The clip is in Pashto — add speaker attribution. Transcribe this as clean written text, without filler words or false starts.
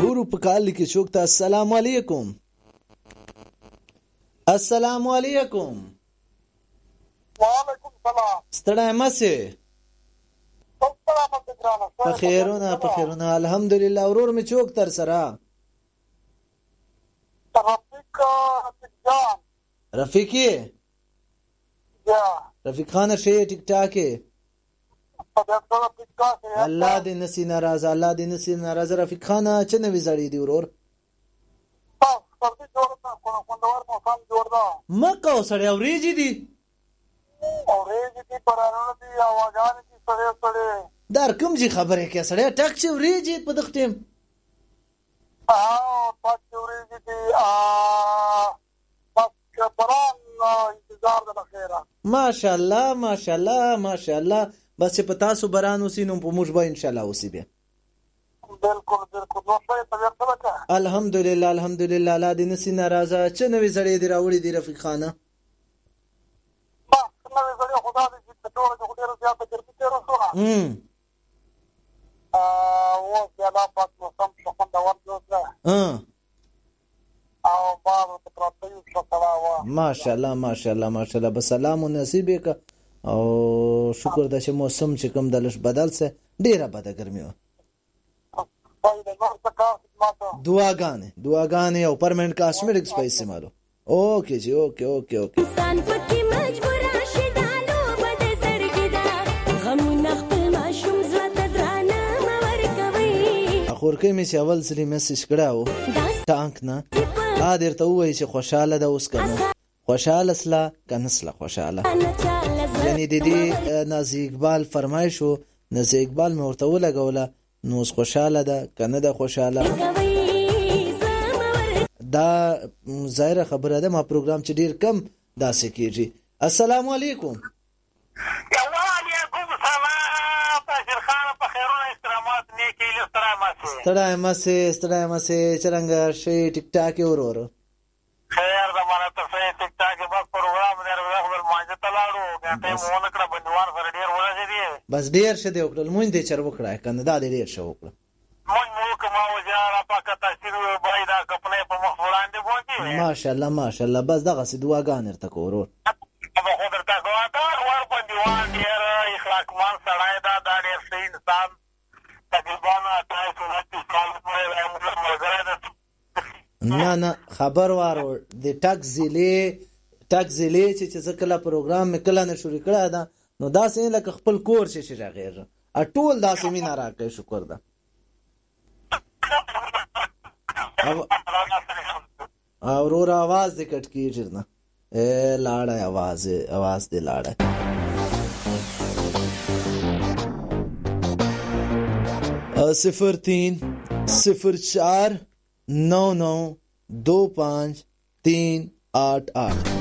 Speaker 1: ورو په کال کې چوکتا السلام علیکم. السلام علیکم.
Speaker 2: وعلیکم السلام.
Speaker 1: ستړی مسه په خیرونه الحمدلله. ورور می چوک تر سره رفیقی رفیق خان شی ټیک ټاک الله دې نسی ناراضه الله دې نسی ناراضه. رفیق خان چې نوې زړی دی ورور مکه سړی اوریجی دی در کوم جی خبره کې سړی ټک چې اوریجی په دغه ټیم ماشاءالله ماشاءالله ماشاءالله. بس په تاسو بران اوسې نو په موږ به ان شاء الله اوسې بیا.
Speaker 2: بالکل بالکل.
Speaker 1: الحمدلله الحمدلله. الله دې نسی ناراضه. چې نوې زړې دی راوړي دی رفیق خانه ماشاءالله ماشاءالله ماشاءالله. بس سلام نصیب وکړه او شکر ده چې موسم چې کوم دلش بدل سه ډیره بده ګرمي و. دعاګانې او پرمنټ کاسمیټکس په استعمالو. اوکے جی اوکے اوکے اوکے. اخورکې مې چې اول ځلې میسج کړاو ټانک نه درته ووایي چې خوشحاله ده اوس کنه خوشحاله سله کنه سله خوشحاله. یعنی د دې نازي اقبال فرمایش و نازي اقبال مې ورته ولګوله نو اوس خوشحاله ده کنه ده خوشحاله. دا ظاهره خبره ده ما پروګرام چې ډیر کم داسې کیږي. السلام علیکم.
Speaker 2: وعلیکم السلام. بشیر خان په خیرونه استرامات نیکی استرامات
Speaker 1: ستړی مسه چرنګ شي ټیک ټاک ورور
Speaker 2: خیر د مانه ته سي ټیک ټاک بس پروګرام دی خپل ماجه تلاړو ګټه مون کړه بندوار سره ډیر ورځې دی
Speaker 1: بس ډیر شه دی وکړل مونږ دې چر وکړای کنه دا ډیر شه وکړه
Speaker 2: مونږ کومه وجاره پاکه تاثیر وایدا خپل په مخ وړاندې بوتي
Speaker 1: ماشاءالله ماشاءالله. بس دغه سي دعاګان ارته کورور
Speaker 2: ابو خضر تا غواړه ور بندوار ډیر اخلاق مان سړای دا ډیر ښه انسان تقریبا 28 کال
Speaker 1: نه خبر وارو د ټک زیلې چې څکلا پروګرام مې کله نه شروع کړه دا نو دا سین لکه خپل کور شي راغیر ټول دا سیمه نه راکې شکر ده. اورور आवाज دې کټ کیږي نه لاړه आवाज دې لاړه. صفر 3 0 4 9 9 2 5 3 8 8